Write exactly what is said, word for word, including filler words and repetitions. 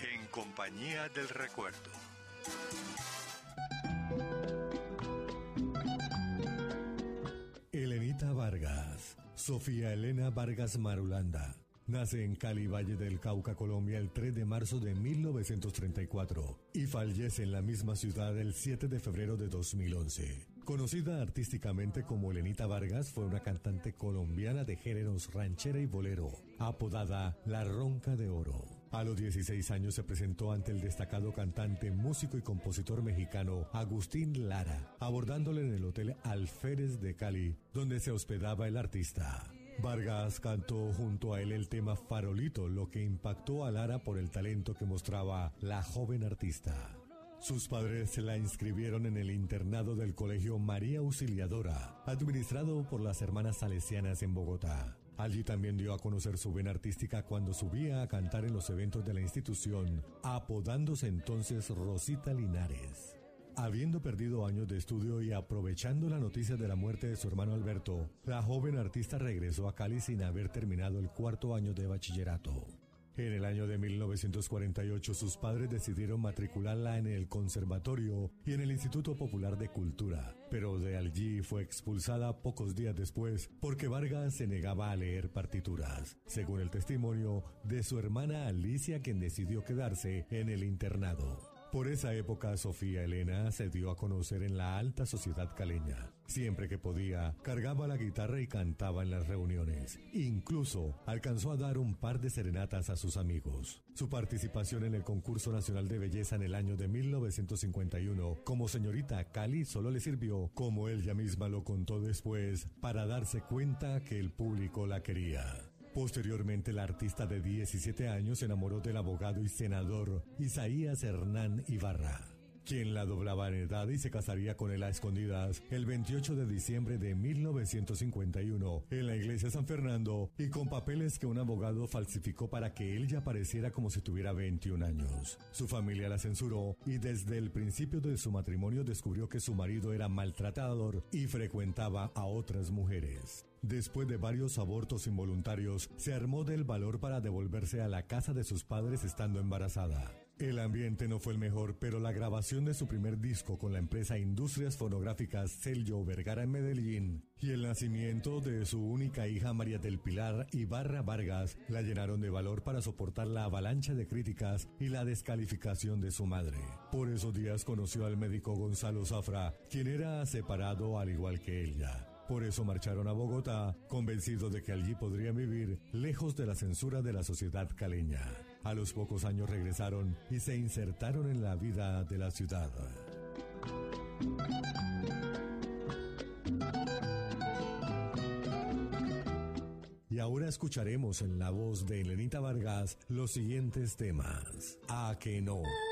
En compañía del recuerdo. Elenita Vargas, Sofía Elena Vargas Marulanda, nace en Cali, Valle del Cauca, Colombia, el tres de marzo de mil novecientos treinta y cuatro y fallece en la misma ciudad el siete de febrero de dos mil once. Conocida artísticamente como Elenita Vargas, fue una cantante colombiana de géneros ranchera y bolero, apodada La Ronca de Oro. A los dieciséis años se presentó ante el destacado cantante, músico y compositor mexicano Agustín Lara, abordándole en el Hotel Alférez de Cali, donde se hospedaba el artista. Vargas cantó junto a él el tema Farolito, lo que impactó a Lara por el talento que mostraba la joven artista. Sus padres la inscribieron en el internado del Colegio María Auxiliadora, administrado por las hermanas salesianas en Bogotá. Allí también dio a conocer su vena artística cuando subía a cantar en los eventos de la institución, apodándose entonces Rosita Linares. Habiendo perdido años de estudio y aprovechando la noticia de la muerte de su hermano Alberto, la joven artista regresó a Cali sin haber terminado el cuarto año de bachillerato. En el año de mil novecientos cuarenta y ocho, sus padres decidieron matricularla en el Conservatorio y en el Instituto Popular de Cultura, pero de allí fue expulsada pocos días después porque Vargas se negaba a leer partituras, según el testimonio de su hermana Alicia, quien decidió quedarse en el internado. Por esa época, Sofía Elena se dio a conocer en la alta sociedad caleña. Siempre que podía, cargaba la guitarra y cantaba en las reuniones. Incluso alcanzó a dar un par de serenatas a sus amigos. Su participación en el Concurso Nacional de Belleza en el año de mil novecientos cincuenta y uno como señorita Cali solo le sirvió, como ella misma lo contó después, para darse cuenta que el público la quería. Posteriormente, la artista de diecisiete años se enamoró del abogado y senador Isaías Hernán Ibarra, quien la doblaba en edad y se casaría con él a escondidas el veintiocho de diciembre de mil novecientos cincuenta y uno en la iglesia de San Fernando, y con papeles que un abogado falsificó para que él ya pareciera como si tuviera veintiún años. Su familia la censuró y desde el principio de su matrimonio descubrió que su marido era maltratador y frecuentaba a otras mujeres. Después de varios abortos involuntarios, se armó del valor para devolverse a la casa de sus padres estando embarazada. El ambiente no fue el mejor, pero la grabación de su primer disco con la empresa Industrias Fonográficas Celio Vergara en Medellín y el nacimiento de su única hija María del Pilar Ibarra Vargas la llenaron de valor para soportar la avalancha de críticas y la descalificación de su madre. Por esos días conoció al médico Gonzalo Zafra, quien era separado al igual que ella. Por eso marcharon a Bogotá, convencidos de que allí podrían vivir lejos de la censura de la sociedad caleña. A los pocos años regresaron y se insertaron en la vida de la ciudad. Y ahora escucharemos en la voz de Elenita Vargas los siguientes temas. ¿A que no?